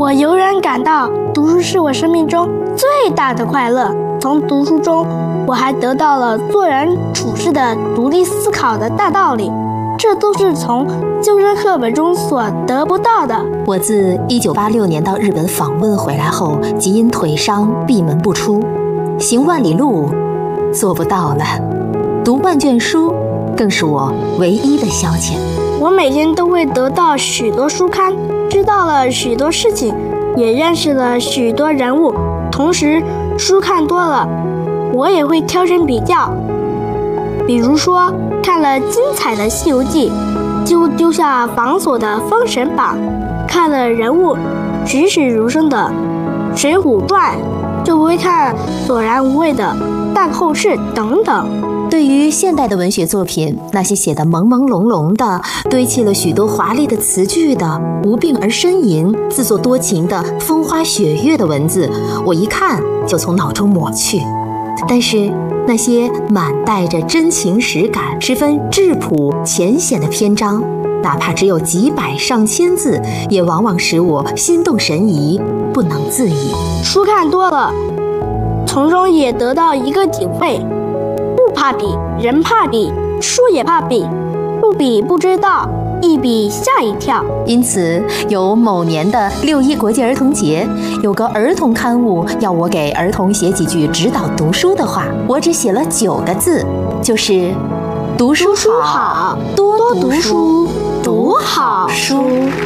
我悠然感到读书是我生命中最大的快乐。从读书中，我还得到了做人处事的独立思考的大道理，这都是从旧生课本中所得不到的。 我自1986年到日本访问回来后，即因腿伤闭门不出，行万里路做不到了，读万卷书更是我唯一的消遣。 我每天都会得到许多书刊，知道了许多事情，也认识了许多人物。同时，书看多了，我也会挑选比较。比如说，看了精彩的《西游记》，就丢下繁琐的《封神榜》；看了人物栩栩如生的《水浒传》，就不会看索然无味的《淡后事》等等。 对于现代的文学作品，那些写得朦朦胧胧的，堆砌了许多华丽的词句的，无病而呻吟，自作多情的风花雪月的文字，我一看就从脑中抹去。但是那些满带着真情实感、十分质朴浅显的篇章，哪怕只有几百上千字，也往往使我心动神怡，不能自已。 书看多了，从中也得到一个体会：物怕比，人怕比，书也怕比，不比不知道，一比吓一跳。 因此，有某年的6·1国际儿童节，有个儿童刊物要我给儿童写几句指导读书的话，我只写了9个字，就是读书好，多读书，读好书。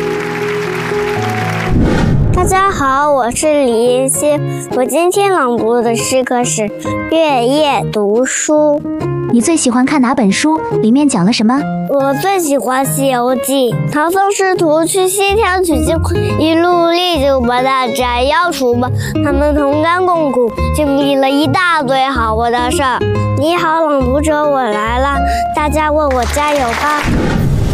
大家好，我是李妍希，我今天朗读的诗歌是《月夜读书》。 你最喜欢看哪本书？里面讲了什么？ 我最喜欢《西游记》。唐僧师徒去西天取经，一路历经八大斩妖除魔，他们同甘共苦，经历了一大堆好玩的事儿。你好，朗读者，我来了，大家为我加油吧！